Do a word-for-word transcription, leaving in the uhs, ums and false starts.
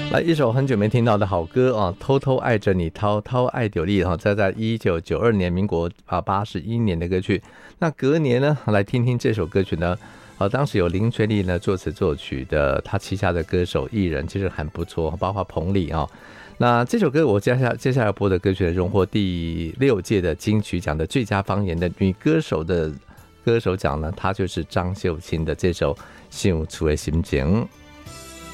来一首很久没听到的好歌啊，偷偷爱着你，滔滔爱着你哈，这在一九九二年，民国啊八十一年的歌曲。那隔年呢，来听听这首歌曲呢，啊，当时有林权利呢作词作曲的，他旗下的歌手艺人其实很不错，包括彭丽啊。那这首歌我接下接下来播的歌曲呢，荣获第六届的金曲奖的最佳方言的女歌手的歌手奖呢，她就是张秀清的这首《想厝的心情》。